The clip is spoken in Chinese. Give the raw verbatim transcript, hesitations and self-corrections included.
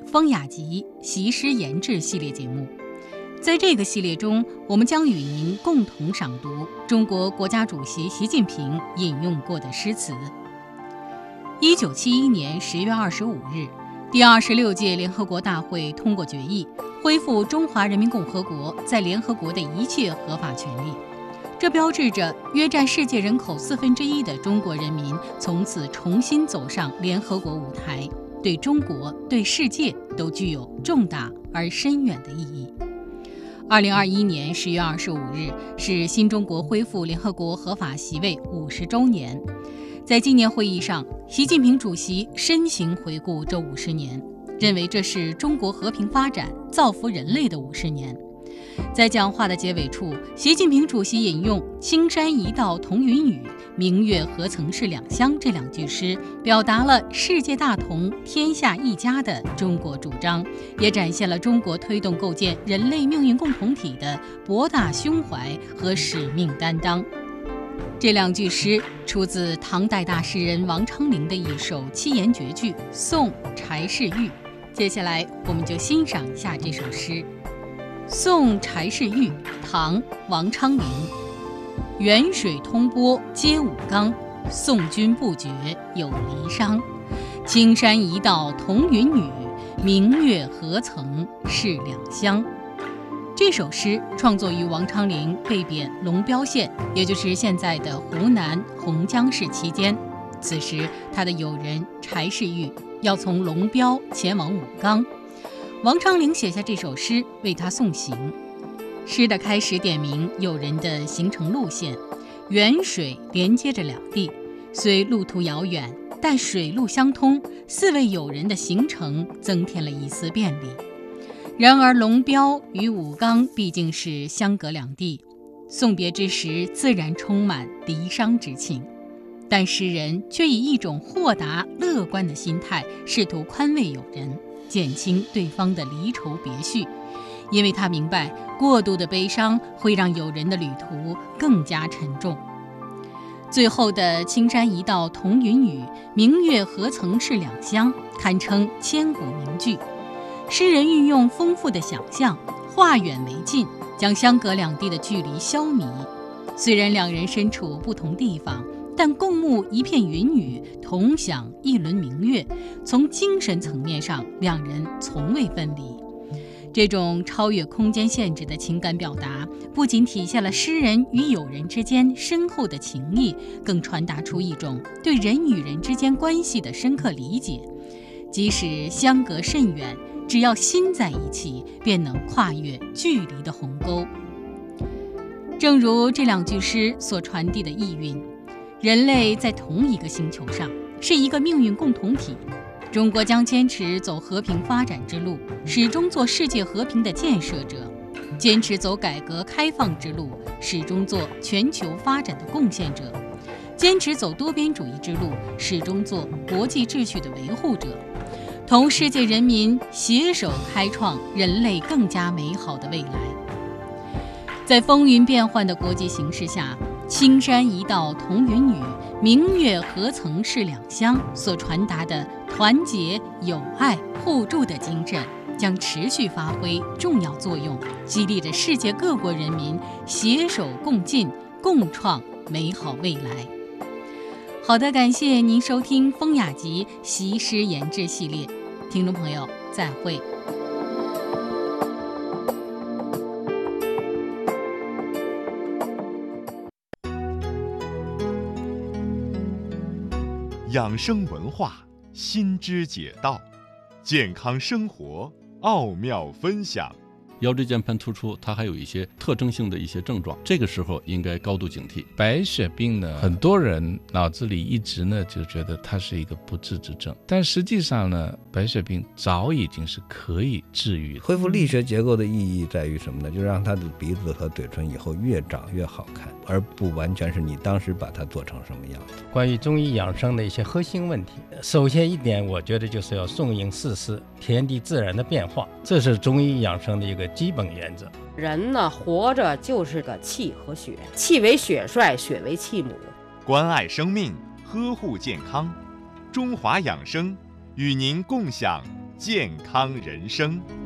风雅集习诗言志系列节目。在这个系列中，我们将与您共同赏读中国国家主席习近平引用过的诗词。一九七一年十月二十五日，第二十六届联合国大会通过决议，恢复中华人民共和国在联合国的一切合法权利。这标志着约占世界人口四分之一的中国人民从此重新走上联合国舞台，对中国、对世界都具有重大而深远的意义。二零二一年十月二十五日是新中国恢复联合国合法席位五十周年。在纪念会议上，习近平主席深情回顾这五十年，认为这是中国和平发展、造福人类的五十年。在讲话的结尾处，习近平主席引用“青山一道同云雨，明月何曾是两乡”这两句诗，表达了世界大同、天下一家的中国主张，也展现了中国推动构建人类命运共同体的博大胸怀和使命担当。这两句诗出自唐代大诗人王昌龄的一首七言绝句《送柴氏玉》。接下来，我们就欣赏一下这首诗。《送柴氏玉》唐·王昌龄。远水通波接武冈，送君不觉有离殇。青山一道同云雨，明月何曾是两乡。这首诗创作于王昌龄被贬龙标县，也就是现在的湖南洪江市期间。此时，他的友人柴氏玉要从龙标前往武冈，王昌龄写下这首诗为他送行。诗的开始点明友人的行程路线，远水连接着两地，虽路途遥远，但水路相通，四位友人的行程增添了一丝便利。然而龙标与武冈毕竟是相隔两地，送别之时自然充满离殇之情，但诗人却以一种豁达乐观的心态，试图宽慰友人，减轻对方的离愁别绪，因为他明白过度的悲伤会让友人的旅途更加沉重。最后的青山一道同云雨，明月何曾是两乡，堪称千古名句。诗人运用丰富的想象，化远为近，将相隔两地的距离消弭。虽然两人身处不同地方，但共沐一片云雨，同享一轮明月，从精神层面上，两人从未分离。这种超越空间限制的情感表达，不仅体现了诗人与友人之间深厚的情谊，更传达出一种对人与人之间关系的深刻理解。即使相隔甚远，只要心在一起，便能跨越距离的鸿沟。正如这两句诗所传递的意蕴，人类在同一个星球上，是一个命运共同体。中国将坚持走和平发展之路，始终做世界和平的建设者；坚持走改革开放之路，始终做全球发展的贡献者；坚持走多边主义之路，始终做国际秩序的维护者。同世界人民携手开创人类更加美好的未来。在风云变幻的国际形势下，青山一道同云雨，明月何曾是两乡所传达的团结、友爱、互助的精神，将持续发挥重要作用，激励着世界各国人民携手共进，共创美好未来。好的，感谢您收听风雅集习诗言志系列，听众朋友再会。 养生文化，新知解道，健康生活奥妙分享。 腰椎间盘突出它还有一些特征性的一些症状，这个时候应该高度警惕。 白血病呢，很多人脑子里一直呢就觉得它是一个不治之症，但实际上呢，白血病早已经是可以治愈的。 恢复力学结构的意义在于什么呢？就让他的鼻子和嘴唇以后越长越好看，而不完全是你当时把它做成什么样子。 关于中医养生的一些核心问题，首先一点，我觉得就是要顺应四时，天地自然的变化，这是中医养生的一个基本原则。 人呢，活着就是个气和血，气为血帅，血为气母。 关爱生命，呵护健康，中华养生与您共享健康人生。